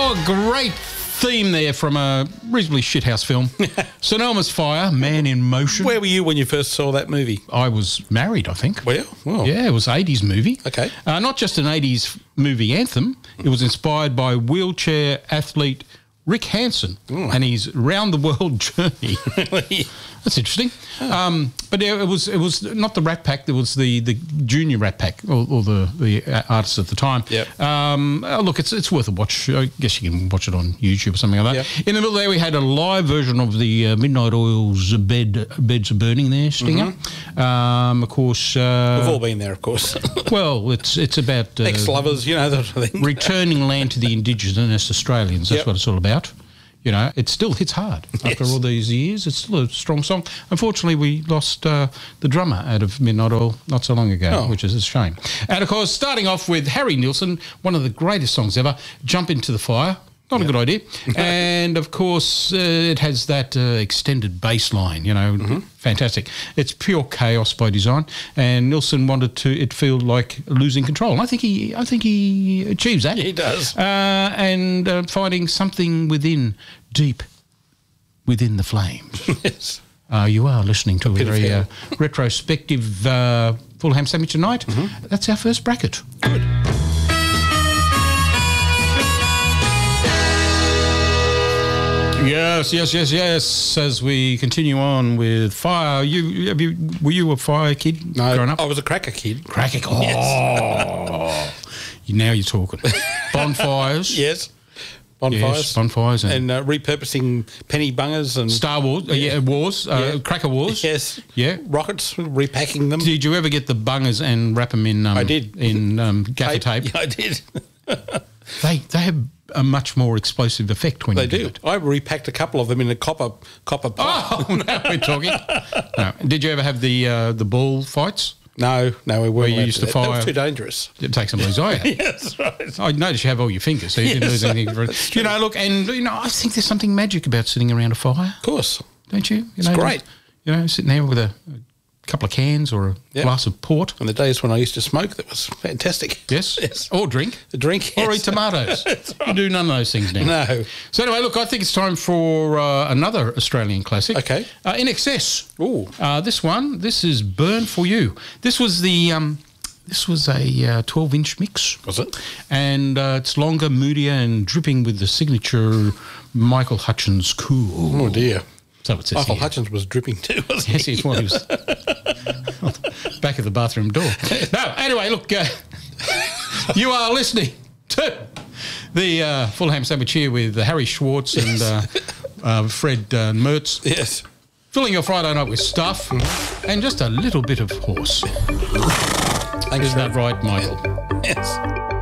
Oh, great theme there from a reasonably shithouse film. St Elmo's Fire, Man in Motion. Where were you when you first saw that movie? I was married, I think. Were you? Well, Yeah, it was an 80s movie. Okay. Not just an 80s movie anthem. It was inspired by wheelchair athlete Rick Hansen and his round-the-world journey. That's interesting. But it was not the Rat Pack. It was the junior Rat Pack or the artists at the time. Yep. Look, it's worth a watch. I guess you can watch it on YouTube or something like that. Yep. In the middle there, we had a live version of the Midnight Oil's Beds Are Burning there, Stinger. Of course... We've all been there, of course. well, it's about... Ex-lovers, you know, that sort of thing. returning land to the Indigenous Australians. That's Yep. what it's all about. You know, it still hits hard after all these years. It's still a strong song. Unfortunately, we lost the drummer out of Midnight Oil not so long ago, which is a shame. And, of course, starting off with Harry Nilsson, one of the greatest songs ever, Jump Into the Fire. Not a good idea. And, of course, it has that extended bass line, you know, fantastic. It's pure chaos by design, and Nilsson wanted it feel like losing control. And I think he achieves that. He does. And finding something deep within the flames. Yes. You are listening to a very retrospective Full Ham Sandwich tonight. That's our first bracket. Good. Yes. As we continue on with fire, were you a fire kid growing up? I was a cracker kid. Cracker. Oh, Yes. Now you're talking. Bonfires. Yes. Bonfires. Yes, bonfires and repurposing penny bungers and... Star Wars. Wars. Cracker Wars. Yes. Yeah. Rockets, repacking them. Did you ever get the bungers and wrap them in? I did. In gaffer tape. Yeah, I did. They have a much more explosive effect when They you do do. it. I repacked a couple of them in a copper pot. Oh, now we're talking. No. Did you ever have the ball fights? No, we weren't. Where you allowed used to that. fire? That was too dangerous. It takes somebody's eye out. Yes, right. I noticed you have all your fingers, so you didn't lose anything. You know, look, and I think there's something magic about sitting around a fire. Of course. Don't you? It's great. You know, sitting there with a couple of cans or a glass of port. And the days when I used to smoke, that was fantastic. Yes. Yes. Or drink. The drink. Or yes. eat tomatoes. You do none of those things now. No. So anyway, look, I think it's time for another Australian classic. Okay. In Excess. Ooh. This is Burn For You. This was a 12-inch mix. Was it? And it's longer, moodier, and dripping with the signature Michael Hutchins cool. Oh, dear. So it says Michael here. Hutchins was dripping too, wasn't Yes, he? he was. Back of the bathroom door. No, anyway, look, you are listening to the Full Ham Sandwich here with Harry Schwartz and Fred Mertz. Yes. Filling your Friday night with stuff and just a little bit of horse. Thanks, Isn't that right, Michael? Yes.